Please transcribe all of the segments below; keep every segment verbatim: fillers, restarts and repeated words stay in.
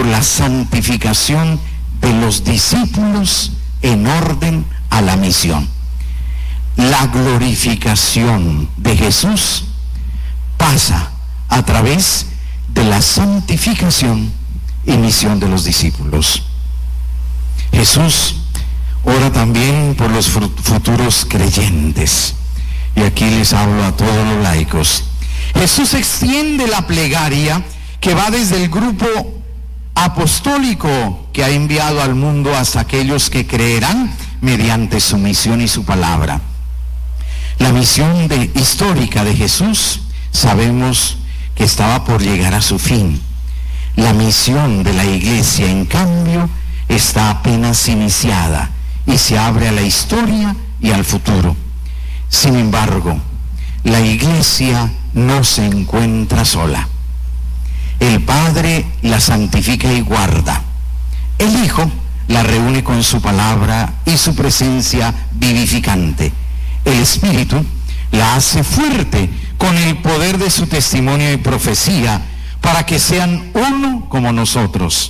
por la santificación de los discípulos en orden a la misión. La glorificación de Jesús pasa a través de la santificación y misión de los discípulos. Jesús ora también por los futuros creyentes. Y aquí les hablo a todos los laicos. Jesús extiende la plegaria que va desde el grupo apostólico que ha enviado al mundo hasta aquellos que creerán mediante su misión y su palabra. La misión de, histórica de Jesús sabemos que estaba por llegar a su fin. La misión de la Iglesia, en cambio, está apenas iniciada y se abre a la historia y al futuro. Sin embargo, la Iglesia no se encuentra sola. El Padre la santifica y guarda. El Hijo la reúne con su palabra y su presencia vivificante. El Espíritu la hace fuerte con el poder de su testimonio y profecía para que sean uno como nosotros.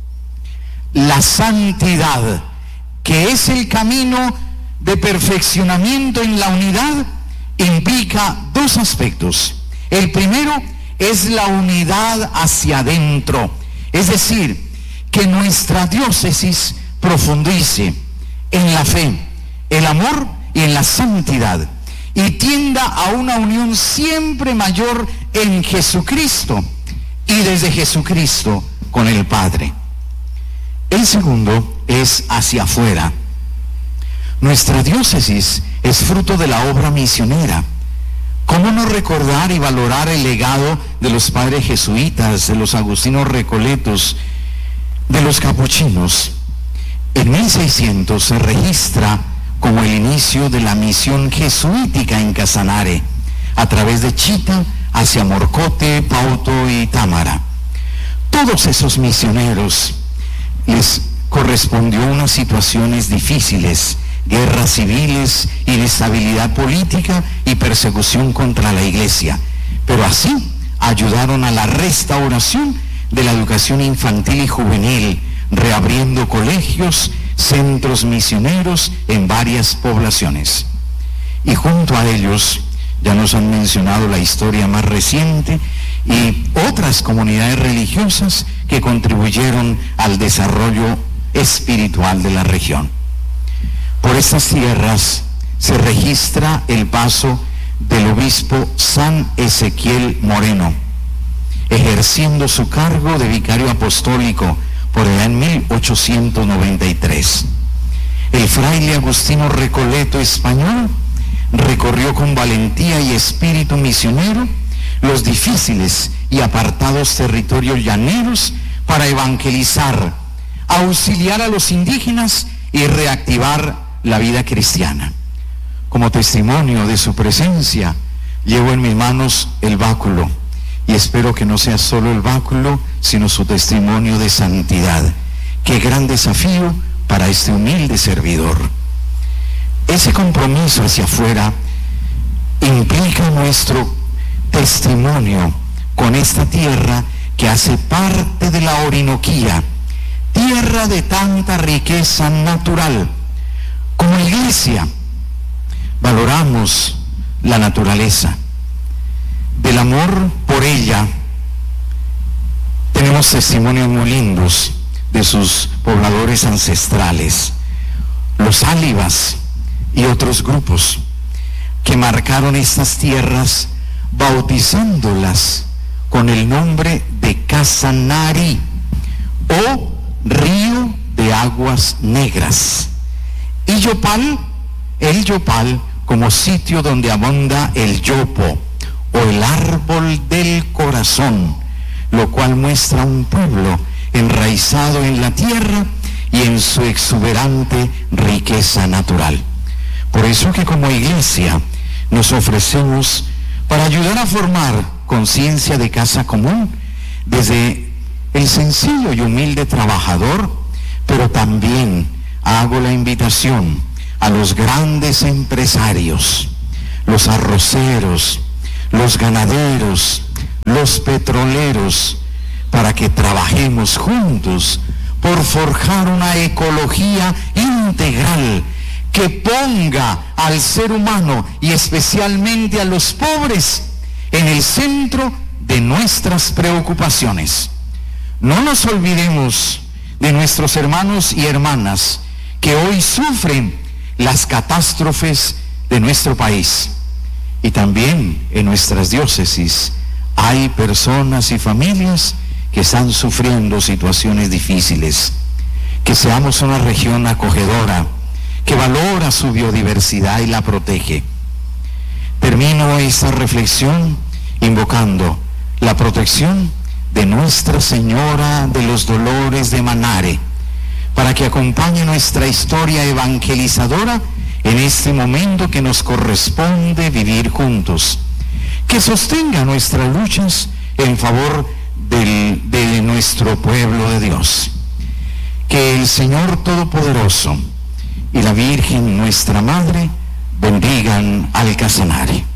La santidad, que es el camino de perfeccionamiento en la unidad, implica dos aspectos. El primero es la unidad hacia adentro, es decir, que nuestra diócesis profundice en la fe, el amor y en la santidad, y tienda a una unión siempre mayor en Jesucristo y desde Jesucristo con el Padre. El segundo es hacia afuera. Nuestra diócesis es fruto de la obra misionera. ¿Cómo no recordar y valorar el legado de los padres jesuitas, de los agustinos recoletos, de los capuchinos? En mil seiscientos se registra como el inicio de la misión jesuítica en Casanare, a través de Chita hacia Morcote, Pauto y Támara. Todos esos misioneros les correspondió unas situaciones difíciles, guerras civiles, inestabilidad política y persecución contra la Iglesia, pero así ayudaron a la restauración de la educación infantil y juvenil, reabriendo colegios, centros misioneros en varias poblaciones. Y junto a ellos, ya nos han mencionado la historia más reciente y otras comunidades religiosas que contribuyeron al desarrollo espiritual de la región. Por estas tierras se registra el paso del obispo San Ezequiel Moreno, ejerciendo su cargo de vicario apostólico por allá en mil ochocientos noventa y tres. El fraile Agustino Recoleto español recorrió con valentía y espíritu misionero los difíciles y apartados territorios llaneros para evangelizar, auxiliar a los indígenas y reactivar la vida cristiana. Como testimonio de su presencia, llevo en mis manos el báculo y espero que no sea solo el báculo, sino su testimonio de santidad. Qué gran desafío para este humilde servidor. Ese compromiso hacia afuera implica nuestro testimonio con esta tierra que hace parte de la Orinoquía, tierra de tanta riqueza natural. Como Iglesia, valoramos la naturaleza. Del amor por ella, tenemos testimonios muy lindos de sus pobladores ancestrales, los álibas y otros grupos que marcaron estas tierras bautizándolas con el nombre de Casanare o río de aguas negras, y Yopal, el Yopal como sitio donde abunda el yopo o el árbol del corazón, lo cual muestra un pueblo enraizado en la tierra y en su exuberante riqueza natural. Por eso que como Iglesia nos ofrecemos para ayudar a formar conciencia de casa común desde el sencillo y humilde trabajador, pero también hago la invitación a los grandes empresarios, los arroceros, los ganaderos, los petroleros, para que trabajemos juntos por forjar una ecología integral que ponga al ser humano y especialmente a los pobres en el centro de nuestras preocupaciones. No nos olvidemos de nuestros hermanos y hermanas que hoy sufren las catástrofes de nuestro país. Y también en nuestras diócesis hay personas y familias que están sufriendo situaciones difíciles. Que seamos una región acogedora, que valora su biodiversidad y la protege. Termino esta reflexión invocando la protección de Nuestra Señora de los Dolores de Manare, para que acompañe nuestra historia evangelizadora en este momento que nos corresponde vivir juntos, que sostenga nuestras luchas en favor del, de nuestro pueblo de Dios. Que el Señor Todopoderoso y la Virgen nuestra Madre bendigan al Casanare.